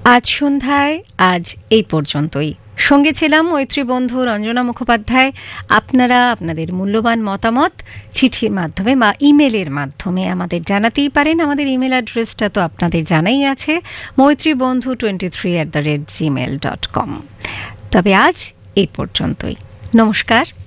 আজ সন্ধ্যায় আজ এই পর্যন্তই। সঙ্গে ছিলাম মৈত্রী বন্ধু রঞ্জনা মুখোপাধ্যায়। আপনারা আপনাদের মূল্যবান মতামত চিঠির মাধ্যমে বা ইমেলের মাধ্যমে আমাদের জানাতেই পারেন। আমাদের ইমেল অ্যাড্রেসটা তো আপনাদের জানাই আছে, মৈত্রীবন্ধু23@gmail.com। তবে আজ এই পর্যন্তই। নমস্কার।